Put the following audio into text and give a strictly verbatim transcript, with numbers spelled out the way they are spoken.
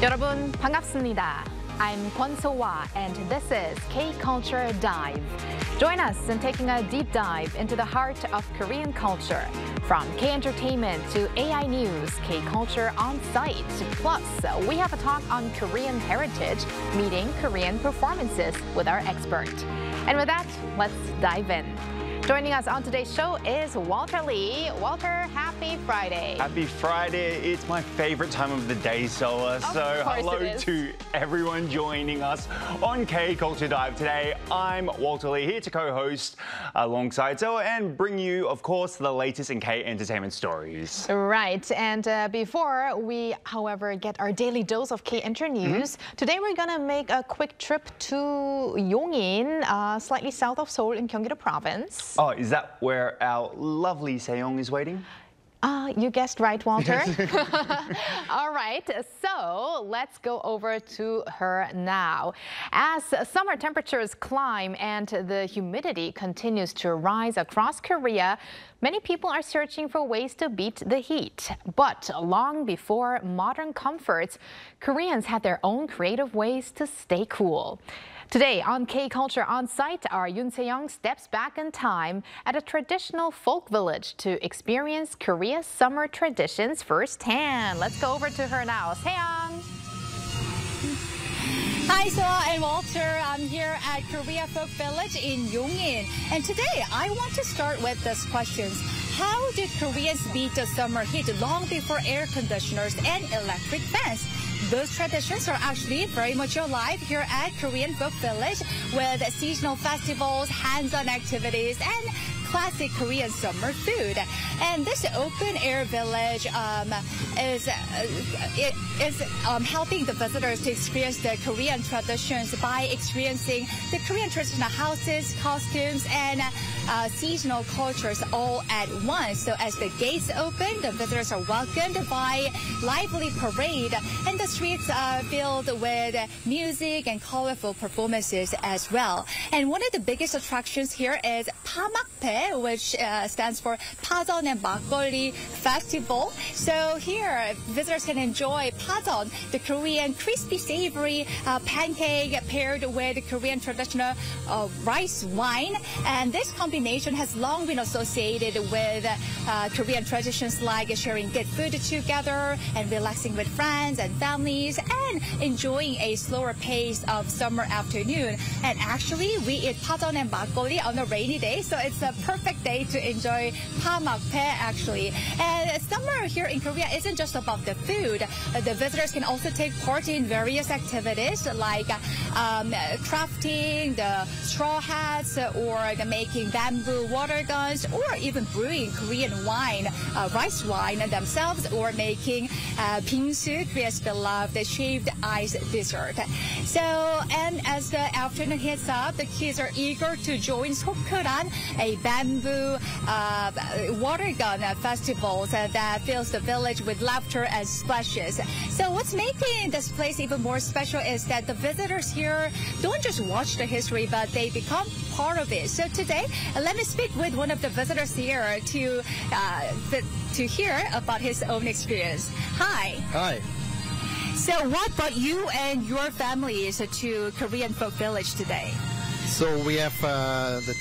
여러분 반갑습니다. I'm Kwon So-hwa and this is K-Culture Dive. Join us in taking a deep dive into the heart of Korean culture. From K-Entertainment to A I News, K-Culture on site. Plus, we have a talk on Korean heritage, meeting Korean performances with our expert. And with that, let's dive in. Joining us on today's show is Walter Lee. Walter, happy Friday. Happy Friday. It's my favorite time of the day, Soa. So hello to everyone joining us on K-Culture Dive today. I'm Walter Lee, here to co-host alongside Soa and bring you, of course, the latest in K-entertainment stories. Right. And uh, before we, however, get our daily dose of K-Enter news, mm-hmm. today we're going to make a quick trip to Yongin, uh, slightly south of Seoul in Gyeonggi-do Province. Oh, is that where our lovely Sejong is waiting? Uh, you guessed right, Walter. All right, so let's go over to her now. As summer temperatures climb and the humidity continues to rise across Korea, many people are searching for ways to beat the heat. But long before modern comforts, Koreans had their own creative ways to stay cool. Today on K-Culture On Site, our Yoon Se-young steps back in time at a traditional folk village to experience Korea's summer traditions firsthand. Let's go over to her now. Se-young. Hi, Soa and Walter. I'm here at Korea Folk Village in Yongin. And today, I want to start with this question. How did Koreans beat the summer heat long before air conditioners and electric fans? Those traditions are actually very much alive here at Korean Folk Village with seasonal festivals, hands-on activities, and classic Korean summer food. And this open-air village um, is, uh, it, is um, helping the visitors to experience the Korean traditions by experiencing the Korean traditional houses, costumes, and uh, seasonal cultures all at once. So as the gates open, the visitors are welcomed by lively parade, and the streets are filled with music and colorful performances as well. And one of the biggest attractions here is Pamakpae, which uh, stands for Pajeon and Makgeolli Festival. So here, visitors can enjoy Pajeon, the Korean crispy, savory uh, pancake paired with Korean traditional uh, rice wine. And this combination has long been associated with uh, Korean traditions like sharing good food together and relaxing with friends and families and enjoying a slower pace of summer afternoon. And actually, we eat Pajeon and Makgeolli on a rainy day, so it's a perfect day to enjoy Pamakpae, actually. And summer here in Korea isn't just about the food. The visitors can also take part in various activities like um, crafting the straw hats or the making bamboo water guns or even brewing Korean wine, uh, rice wine themselves, or making uh, bingsu, Korea's beloved shaved ice dessert. So, and as the afternoon hits up, the kids are eager to join Sokkuran, a bamboo uh, water gun festival that fills the village with laughter and splashes. So what's making this place even more special is that the visitors here don't just watch the history, but they become part of it. So today, let me speak with one of the visitors here to uh, to hear about his own experience. Hi. Hi. So what brought you and your families to Korean Folk Village today? So we have uh, the